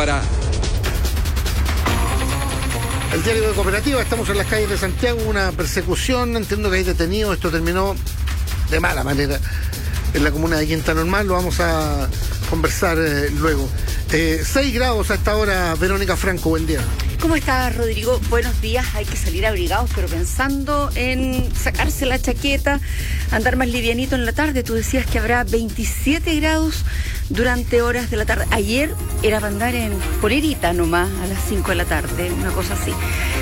Cámara. El diario de Cooperativa, estamos en las calles de Santiago, una persecución, entiendo que hay detenidos, esto terminó de mala manera en la comuna de Quinta Normal, lo vamos a conversar luego. 6 grados a esta hora, Verónica Franco, buen día. ¿Cómo estás, Rodrigo? Buenos días. Hay que salir abrigados, pero pensando en sacarse la chaqueta, andar más livianito en la tarde. Tú decías que habrá 27 grados durante horas de la tarde. Ayer era para andar en polerita nomás a las 5 de la tarde, una cosa así.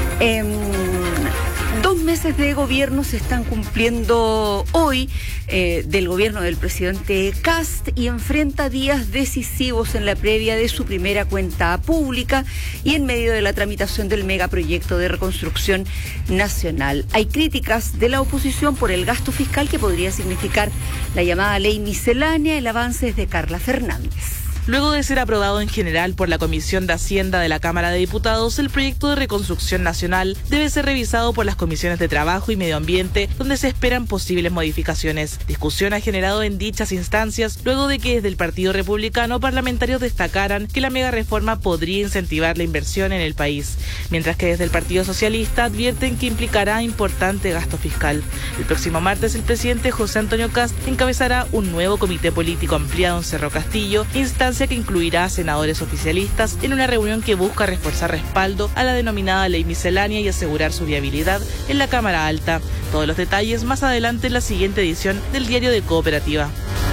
2 meses de gobierno se están cumpliendo hoy del gobierno del presidente Kast y enfrenta días decisivos en la previa de su primera cuenta pública y en medio de la tramitación del megaproyecto de reconstrucción nacional. Hay críticas de la oposición por el gasto fiscal que podría significar la llamada ley miscelánea. El avance es de Carla Fernández. Luego de ser aprobado en general por la Comisión de Hacienda de la Cámara de Diputados, el proyecto de reconstrucción nacional debe ser revisado por las comisiones de Trabajo y Medio Ambiente, donde se esperan posibles modificaciones. Discusión ha generado en dichas instancias, luego de que desde el Partido Republicano parlamentarios destacaran que la mega reforma podría incentivar la inversión en el país, mientras que desde el Partido Socialista advierten que implicará importante gasto fiscal. El próximo martes, el presidente José Antonio Kast encabezará un nuevo comité político ampliado en Cerro Castillo, instancia que incluirá a senadores oficialistas en una reunión que busca reforzar respaldo a la denominada ley miscelánea y asegurar su viabilidad en la Cámara Alta. Todos los detalles más adelante en la siguiente edición del Diario de Cooperativa.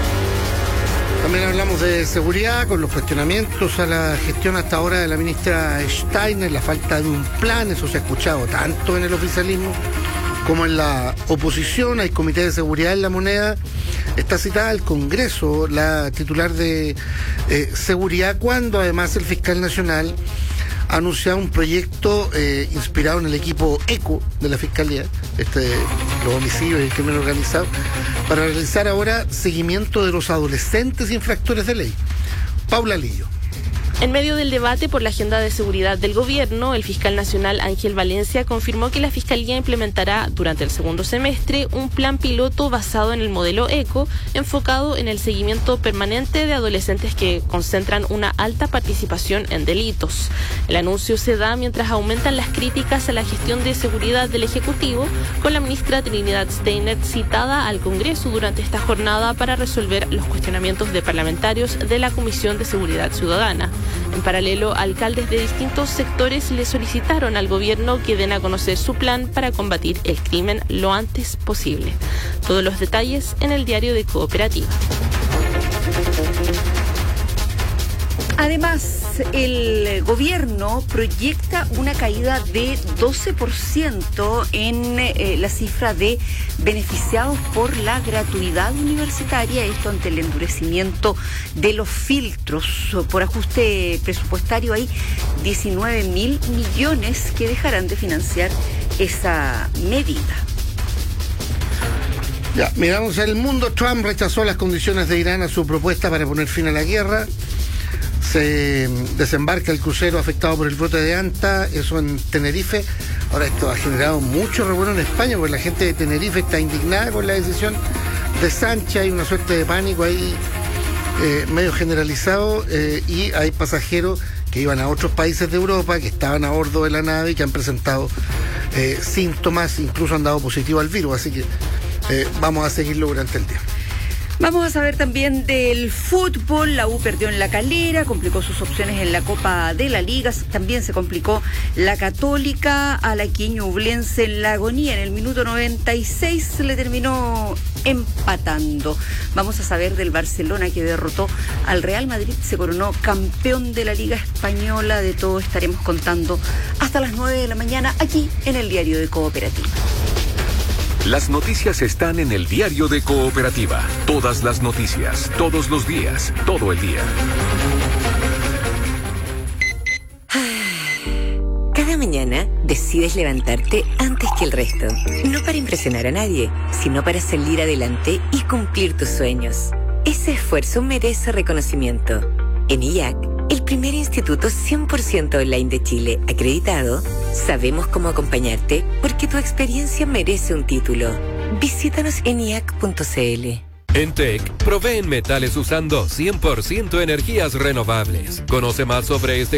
También hablamos de seguridad, con los cuestionamientos a la gestión hasta ahora de la ministra Steiner, la falta de un plan, eso se ha escuchado tanto en el oficialismo como en la oposición. Hay comité de seguridad en la moneda. Está citada al Congreso la titular de seguridad, cuando además el fiscal nacional ha anunciado un proyecto inspirado en el equipo ECO de la Fiscalía, los homicidios y el crimen organizado, para realizar ahora seguimiento de los adolescentes infractores de ley. Paula Lillo. En medio del debate por la agenda de seguridad del gobierno, el fiscal nacional Ángel Valencia confirmó que la Fiscalía implementará durante el segundo semestre un plan piloto basado en el modelo ECO, enfocado en el seguimiento permanente de adolescentes que concentran una alta participación en delitos. El anuncio se da mientras aumentan las críticas a la gestión de seguridad del Ejecutivo, con la ministra Trinidad Steiner citada al Congreso durante esta jornada para resolver los cuestionamientos de parlamentarios de la Comisión de Seguridad Ciudadana. En paralelo, alcaldes de distintos sectores le solicitaron al gobierno que den a conocer su plan para combatir el crimen lo antes posible. Todos los detalles en el Diario de Cooperativa. Además, el gobierno proyecta una caída de 12% en la cifra de beneficiados por la gratuidad universitaria, esto ante el endurecimiento de los filtros. Por ajuste presupuestario hay 19.000 millones que dejarán de financiar esa medida. Ya, miramos el mundo. Trump rechazó las condiciones de Irán a su propuesta para poner fin a la guerra. Se desembarca el crucero afectado por el brote de Anta, eso en Tenerife. Ahora, esto ha generado mucho revuelo en España, porque la gente de Tenerife está indignada con la decisión de Sánchez. Hay una suerte de pánico ahí medio generalizado, y hay pasajeros que iban a otros países de Europa, que estaban a bordo de la nave y que han presentado síntomas, incluso han dado positivo al virus, así que vamos a seguirlo durante el día. Vamos a saber también del fútbol. La U perdió en La Calera, complicó sus opciones en la Copa de la Liga. También se complicó la Católica a la Ñublense en la agonía. En el minuto 96 se le terminó empatando. Vamos a saber del Barcelona, que derrotó al Real Madrid, se coronó campeón de la Liga Española. De todo estaremos contando hasta las 9 de la mañana aquí en el Diario de Cooperativa. Las noticias están en el Diario de Cooperativa. Todas las noticias, todos los días, todo el día. Cada mañana decides levantarte antes que el resto. No para impresionar a nadie, sino para salir adelante y cumplir tus sueños. Ese esfuerzo merece reconocimiento. En IAC, el primer instituto 100% online de Chile acreditado, sabemos cómo acompañarte porque tu experiencia merece un título. Visítanos en IAC.cl. En TEC, proveen metales usando 100% energías renovables. Conoce más sobre este